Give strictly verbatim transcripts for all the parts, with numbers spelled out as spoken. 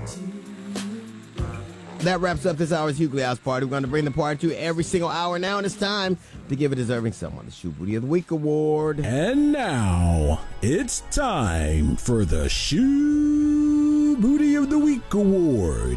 That wraps up this hour's Hughley House Party. We're going to bring the party to you every single hour now, and it's time to give a deserving someone the Shoe Booty of the Week award. And now, it's time for the Shoe Booty of the Week award.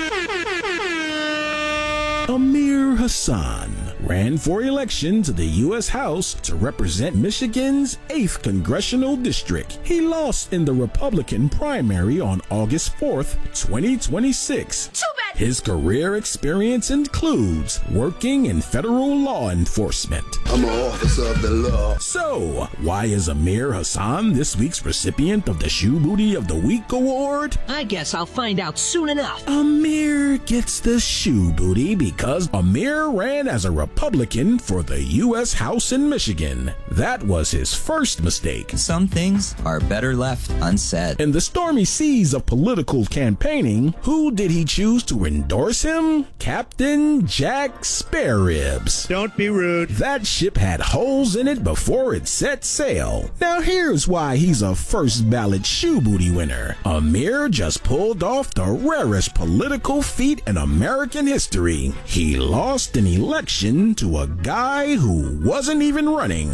Amir Hassan ran for election to the U S House to represent Michigan's eighth Congressional District. He lost in the Republican primary on August fourth, twenty twenty-six. Too bad. His career experience includes working in federal law enforcement. I'm an officer of the law. So, why is Amir Hassan this week's recipient of the Shoe Booty of the Week award? I guess I'll find out soon enough. Amir gets the Shoe Booty because Amir ran as a Republican for the U S House in Michigan. That was his first mistake. Some things are better left unsaid. In the stormy seas of political campaigning, who did he choose to endorse him? Captain Jack Spareribs. Don't be rude. That ship had holes in it before it set sail. Now here's why he's a first ballot Shoe Booty winner. Amir just pulled off the rarest political feat in American history. He lost an election to a guy who wasn't even running.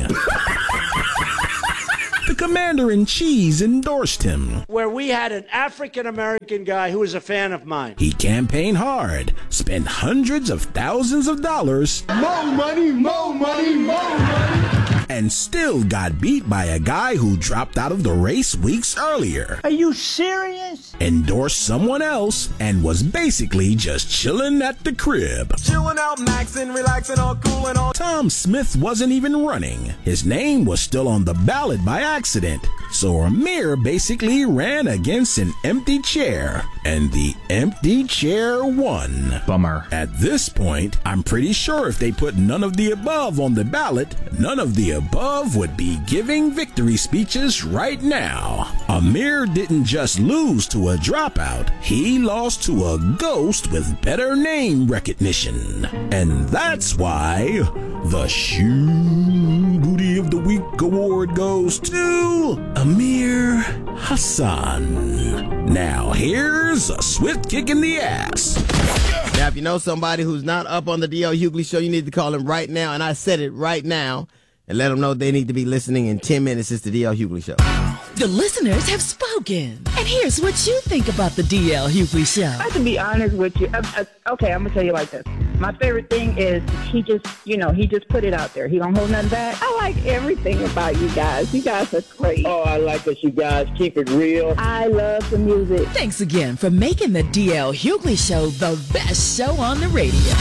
The commander-in-chief endorsed him. Where we had an African-American guy who was a fan of mine. He campaigned hard, spent hundreds of thousands of dollars. More money, more money, more money. And still got beat by a guy who dropped out of the race weeks earlier. Are you serious? Endorsed someone else and was basically just chilling at the crib. Chilling out, maxing, relaxing, all cool and all. Tom Smith wasn't even running. His name was still on the ballot by accident. So Amir basically ran against an empty chair. And the empty chair won. Bummer. At this point, I'm pretty sure if they put none of the above on the ballot, none of the above would be giving victory speeches right now. Amir didn't just lose to a dropout, he lost to a ghost with better name recognition. And that's why the Shoe Booty of the Week award goes to Amir Hassan. Now here's a swift kick in the ass. Now, if you know somebody who's not up on the D L Hughley Show, you need to call him right now, and I said it right now, and let them know they need to be listening in ten minutes. It's the D L Hughley Show. The listeners have spoken. And here's what you think about the D L Hughley Show. I have to be honest with you. Uh, uh, okay, I'm going to tell you like this. My favorite thing is he just, you know, he just put it out there. He don't hold nothing back. I like everything about you guys. You guys are great. Oh, I like that you guys keep it real. I love the music. Thanks again for making the D L Hughley Show the best show on the radio.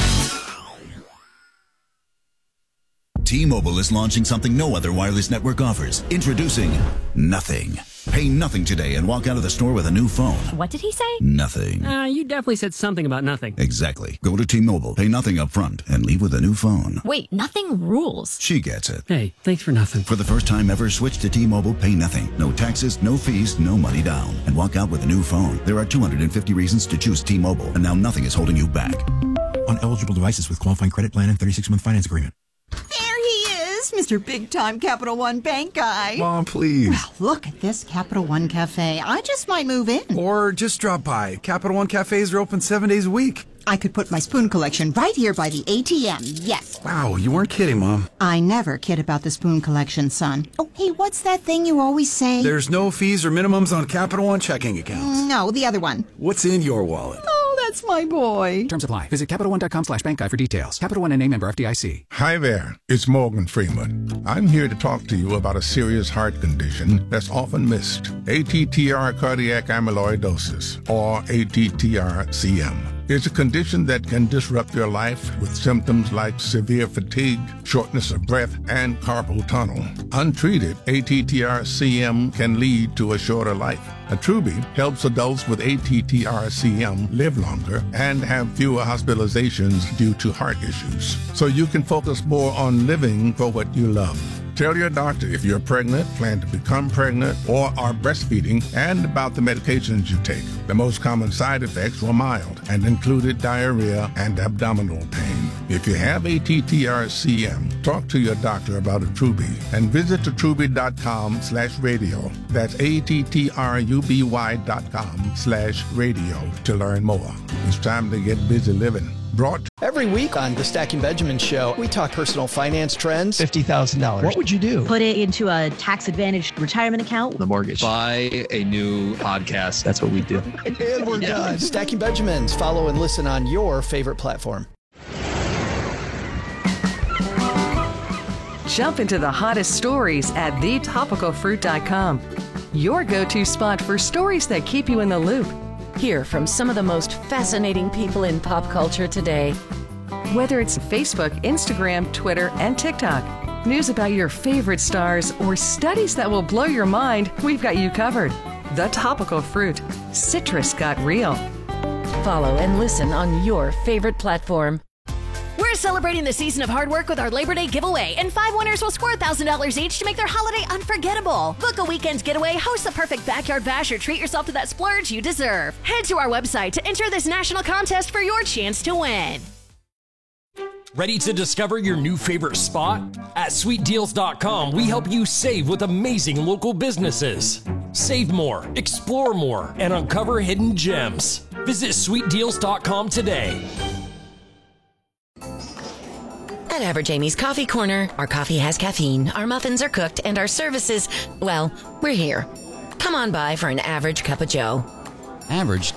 T-Mobile is launching something no other wireless network offers. Introducing Nothing. Pay nothing today and walk out of the store with a new phone. What did he say? Nothing. Uh, you definitely said something about nothing. Exactly. Go to T-Mobile, pay nothing up front, and leave with a new phone. Wait, nothing rules. She gets it. Hey, thanks for nothing. For the first time ever, switch to T-Mobile, pay nothing. No taxes, no fees, no money down. And walk out with a new phone. There are two hundred fifty reasons to choose T-Mobile, and now nothing is holding you back. On eligible devices with qualifying credit plan and thirty-six month finance agreement. Mister Big Time Capital One Bank guy. Mom, please. Well, look at this Capital One Cafe. I just might move in. Or just drop by. Capital One Cafes are open seven days a week. I could put my spoon collection right here by the A T M. Yes. Wow, you weren't kidding, Mom. I never kid about the spoon collection, son. Oh, hey, what's that thing you always say? There's no fees or minimums on Capital One checking accounts. No, the other one. What's in your wallet? Oh, that's my boy. Terms apply. Visit CapitalOne.com slash bank guide for details. Capital One and a member F D I C. Hi there. It's Morgan Freeman. I'm here to talk to you about a serious heart condition that's often missed. A T T R cardiac amyloidosis, or A T T R C M. It's a condition that can disrupt your life with symptoms like severe fatigue, shortness of breath, and carpal tunnel. Untreated, A T T R C M can lead to a shorter life. Attruby helps adults with A T T R C M live longer and have fewer hospitalizations due to heart issues. So you can focus more on living for what you love. Tell your doctor if you're pregnant, plan to become pregnant, or are breastfeeding, and about the medications you take. The most common side effects were mild and included diarrhea and abdominal pain. If you have A T T R C M, talk to your doctor about Attruby and visit attruby.com slash radio. That's A-T-T-R-U-B-Y dot com slash radio to learn more. It's time to get busy living. Brought every week on the Stacking Benjamin Show, we talk personal finance trends. fifty thousand dollars. What would you do? Put it into a tax-advantaged retirement account. The mortgage. Buy a new podcast. That's what we do. And we're done. Stacking Benjamins. Follow and listen on your favorite platform. Jump into the hottest stories at the topical fruit dot com. Your go-to spot for stories that keep you in the loop. Hear from some of the most fascinating people in pop culture today. Whether it's Facebook, Instagram, Twitter, and TikTok, news about your favorite stars, or studies that will blow your mind, we've got you covered. The Topical Fruit. Citrus got real. Follow and listen on your favorite platform. We're celebrating the season of hard work with our Labor Day giveaway, and five winners will score one thousand dollars each to make their holiday unforgettable. Book a weekend getaway, host the perfect backyard bash, or treat yourself to that splurge you deserve. Head to our website to enter this national contest for your chance to win. Ready to discover your new favorite spot? At sweet deals dot com, we help you save with amazing local businesses. Save more, explore more, and uncover hidden gems. Visit sweet deals dot com today. At Average Amy's Coffee Corner, our coffee has caffeine, our muffins are cooked, and our services, well, we're here. Come on by for an average cup of joe. Average